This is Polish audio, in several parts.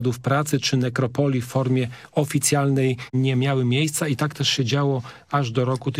pracy czy nekropolii w formie oficjalnej nie miały miejsca i tak też się działo aż do roku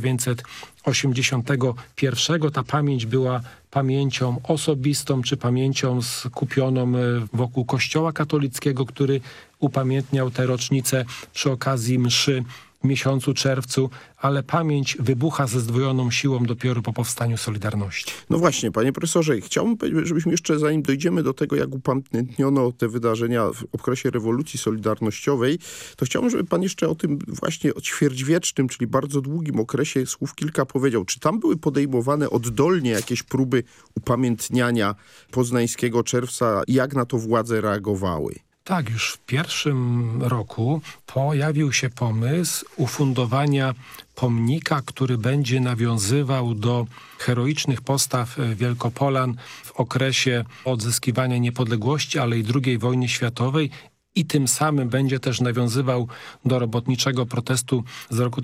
1981. Ta pamięć była pamięcią osobistą czy pamięcią skupioną wokół Kościoła katolickiego, który upamiętniał tę rocznicę przy okazji mszy w miesiącu czerwcu, ale pamięć wybucha ze zdwojoną siłą dopiero po powstaniu Solidarności. No właśnie, panie profesorze, chciałbym, żebyśmy jeszcze, zanim dojdziemy do tego, jak upamiętniono te wydarzenia w okresie rewolucji solidarnościowej, to chciałbym, żeby pan jeszcze o tym właśnie o ćwierćwiecznym, czyli bardzo długim okresie słów kilka powiedział. Czy tam były podejmowane oddolnie jakieś próby upamiętniania poznańskiego czerwca i jak na to władze reagowały? Tak, już w pierwszym roku pojawił się pomysł ufundowania pomnika, który będzie nawiązywał do heroicznych postaw Wielkopolan w okresie odzyskiwania niepodległości, ale i II wojny światowej. I tym samym będzie też nawiązywał do robotniczego protestu z roku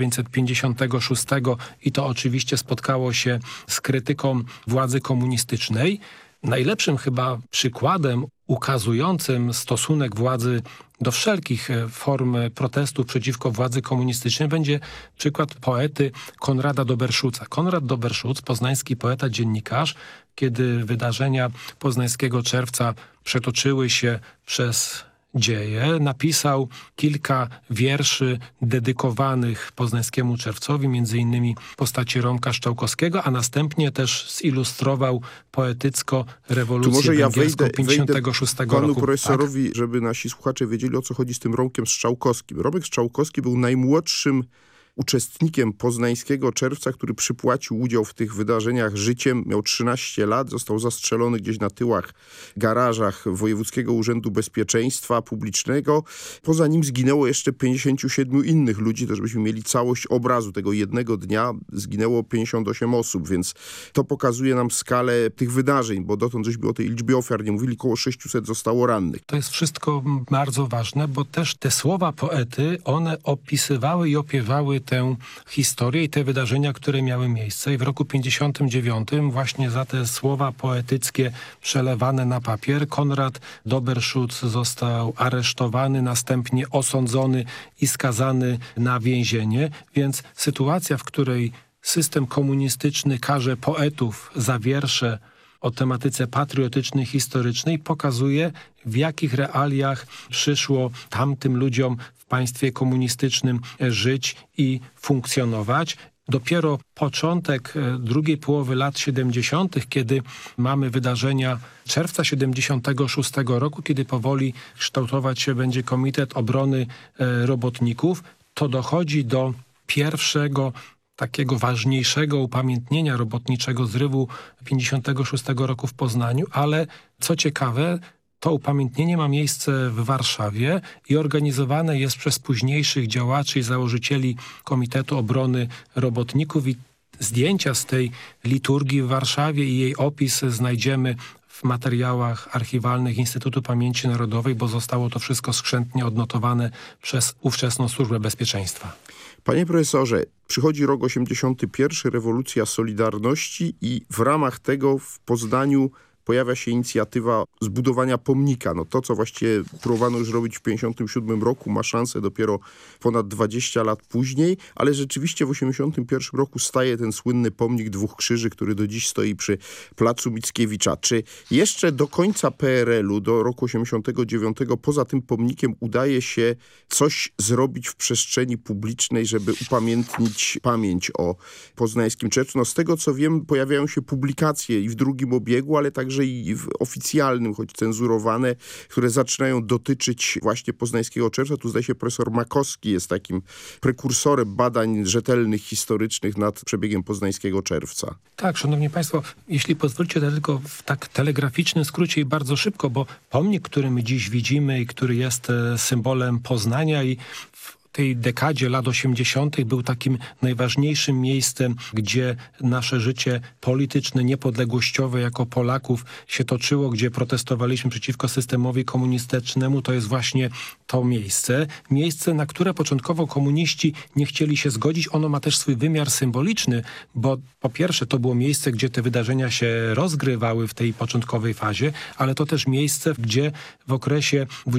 1956 i to oczywiście spotkało się z krytyką władzy komunistycznej. Najlepszym chyba przykładem ukazującym stosunek władzy do wszelkich form protestów przeciwko władzy komunistycznej będzie przykład poety Konrada Doberszuca. Konrad Doberszúc, poznański poeta, dziennikarz, kiedy wydarzenia poznańskiego czerwca przetoczyły się przez dzieje, napisał kilka wierszy dedykowanych poznańskiemu czerwcowi, między innymi postaci Romka Strzałkowskiego, a następnie też zilustrował poetycko rewolucję węgierską 56 roku. Panu profesorowi, tak? Żeby nasi słuchacze wiedzieli, o co chodzi z tym Romkiem Strzałkowskim. Romek Strzałkowski był najmłodszym uczestnikiem poznańskiego czerwca, który przypłacił udział w tych wydarzeniach życiem. Miał 13 lat, został zastrzelony gdzieś na tyłach garażach Wojewódzkiego Urzędu Bezpieczeństwa Publicznego. Poza nim zginęło jeszcze 57 innych ludzi, to żebyśmy mieli całość obrazu tego jednego dnia. Zginęło 58 osób, więc to pokazuje nam skalę tych wydarzeń, bo dotąd żeśmy o tej liczbie ofiar nie mówili, około 600 zostało rannych. To jest wszystko bardzo ważne, bo też te słowa poety, one opisywały i opiewały tę historię i te wydarzenia, które miały miejsce. I w roku 59 właśnie za te słowa poetyckie przelewane na papier Konrad Doberszúc został aresztowany, następnie osądzony i skazany na więzienie. Więc sytuacja, w której system komunistyczny karze poetów za wiersze o tematyce patriotycznej, historycznej, pokazuje, w jakich realiach przyszło tamtym ludziom w państwie komunistycznym żyć i funkcjonować. Dopiero początek drugiej połowy lat 70., kiedy mamy wydarzenia czerwca 76 roku, kiedy powoli kształtować się będzie Komitet Obrony Robotników, to dochodzi do pierwszego takiego ważniejszego upamiętnienia robotniczego zrywu 56 roku w Poznaniu, ale co ciekawe, to upamiętnienie ma miejsce w Warszawie i organizowane jest przez późniejszych działaczy i założycieli Komitetu Obrony Robotników i zdjęcia z tej liturgii w Warszawie i jej opis znajdziemy w materiałach archiwalnych Instytutu Pamięci Narodowej, bo zostało to wszystko skrzętnie odnotowane przez ówczesną Służbę Bezpieczeństwa. Panie profesorze, przychodzi rok 81, rewolucja Solidarności i w ramach tego w Poznaniu pojawia się inicjatywa zbudowania pomnika. No to, co właściwie próbowano już robić w 57 roku, ma szansę dopiero ponad 20 lat później, ale rzeczywiście w 81 roku staje ten słynny pomnik Dwóch Krzyży, który do dziś stoi przy placu Mickiewicza. Czy jeszcze do końca PRL-u, do roku 89, poza tym pomnikiem udaje się coś zrobić w przestrzeni publicznej, żeby upamiętnić pamięć o poznańskim czerwcu? No z tego, co wiem, pojawiają się publikacje i w drugim obiegu, ale także i w oficjalnym, choć cenzurowane, które zaczynają dotyczyć właśnie poznańskiego czerwca. Tu zdaje się profesor Makowski jest takim prekursorem badań rzetelnych, historycznych nad przebiegiem poznańskiego czerwca. Tak, szanowni państwo, jeśli pozwolicie, to tylko w tak telegraficznym skrócie i bardzo szybko, bo pomnik, który my dziś widzimy i który jest symbolem Poznania i w tej dekadzie lat 80. był takim najważniejszym miejscem, gdzie nasze życie polityczne, niepodległościowe jako Polaków się toczyło, gdzie protestowaliśmy przeciwko systemowi komunistycznemu. To jest właśnie to miejsce. Miejsce, na które początkowo komuniści nie chcieli się zgodzić. Ono ma też swój wymiar symboliczny, bo po pierwsze to było miejsce, gdzie te wydarzenia się rozgrywały w tej początkowej fazie, ale to też miejsce, gdzie w okresie